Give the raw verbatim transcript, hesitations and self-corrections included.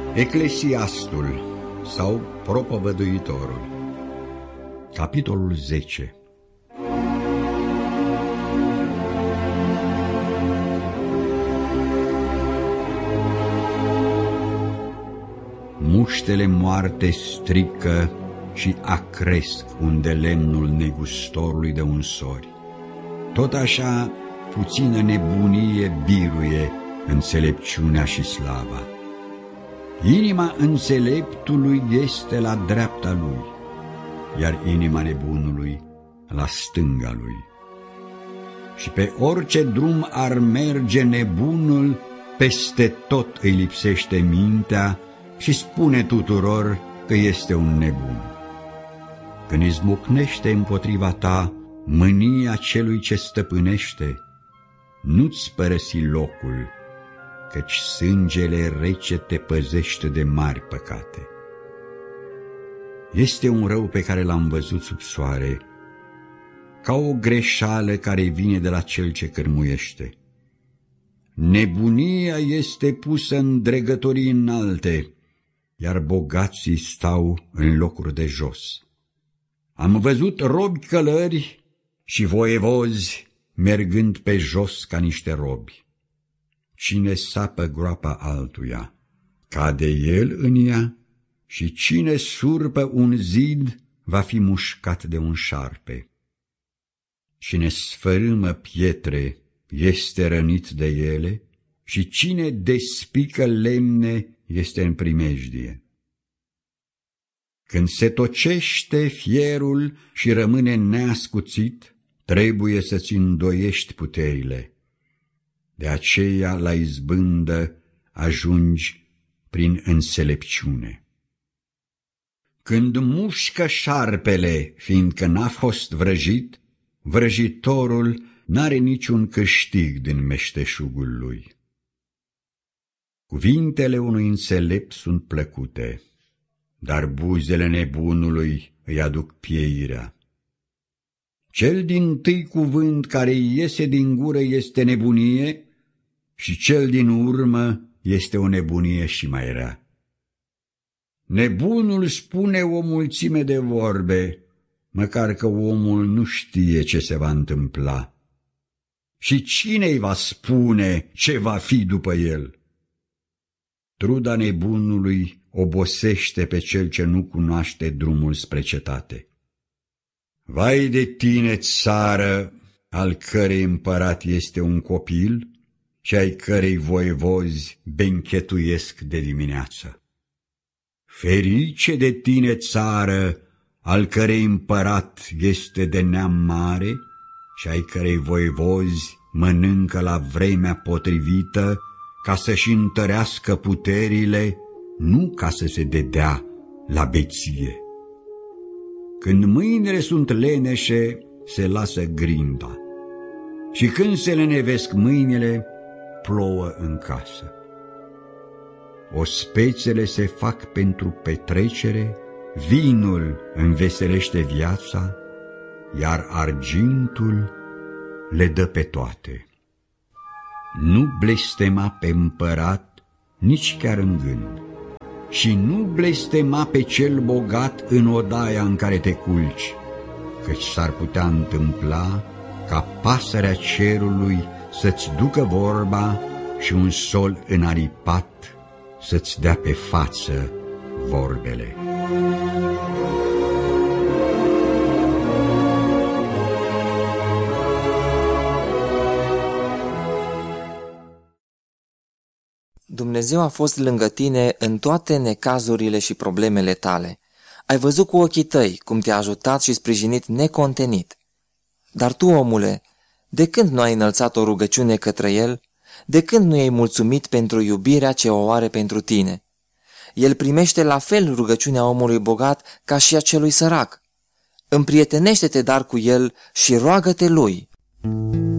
Eclesiastul sau Propovăduitorul, capitolul zece. Muștele moarte strică și acresc unde lemnul negustorului de unsori. Tot așa puțină nebunie biruie înțelepciunea și slava. Inima înțeleptului este la dreapta lui, iar inima nebunului la stânga lui. Și pe orice drum ar merge nebunul, peste tot îi lipsește mintea și spune tuturor că este un nebun. Când izbucnește împotriva ta mânia celui ce stăpânește, nu-ți părăsi locul, căci sângele rece te păzește de mari păcate. Este un rău pe care l-am văzut sub soare, ca o greșeală care vine de la cel ce cârmuiește. Nebunia este pusă în dregătorii înalte, iar bogații stau în locuri de jos. Am văzut robi călări și voievozi mergând pe jos ca niște robi. Cine sapă groapa altuia, cade el în ea, și cine surpă un zid va fi mușcat de un șarpe. Cine sfărâmă pietre este rănit de ele, și cine despică lemne este în primejdie. Când se tocește fierul și rămâne neascuțit, trebuie să-ți îndoiești puterile. De aceea la izbândă ajungi prin înțelepciune. Când mușcă șarpele, fiindcă n-a fost vrăjit, vrăjitorul n-are niciun câștig din meșteșugul lui. Cuvintele unui înțelept sunt plăcute, dar buzele nebunului îi aduc pieirea. Cel dintâi cuvânt care iese din gură este nebunie, și cel din urmă este o nebunie și mai rea. Nebunul spune o mulțime de vorbe, măcar că omul nu știe ce se va întâmpla. Și cine îi va spune ce va fi după el? Truda nebunului obosește pe cel ce nu cunoaște drumul spre cetate. Vai de tine, țară, al cărei împărat este un copil și ai cărei voievozi benchetuiesc de dimineață. Ferice de tine, țară, al cărei împărat este de neam mare și ai cărei voievozi mănâncă la vremea potrivită ca să-și întărească puterile, nu ca să se dedea la beție. Când mâinile sunt leneșe, se lasă grinda, și când se lenevesc mâinile, plouă în casă. Ospețele se fac pentru petrecere, vinul înveselește viața, iar argintul le dă pe toate. Nu blestema pe împărat nici chiar în gând, și nu blestema pe cel bogat în odaia în care te culci, căci s-ar putea întâmpla ca pasărea cerului să-ți ducă vorba și un sol înaripat să-ți dea pe față vorbele. Dumnezeu a fost lângă tine în toate necazurile și problemele tale. Ai văzut cu ochii tăi cum te-a ajutat și sprijinit necontenit. Dar tu, omule, de când nu ai înălțat o rugăciune către El? De când nu i-ai mulțumit pentru iubirea ce o are pentru tine? El primește la fel rugăciunea omului bogat ca și a celui sărac. Împrietenește-te dar cu El și roagă-te Lui.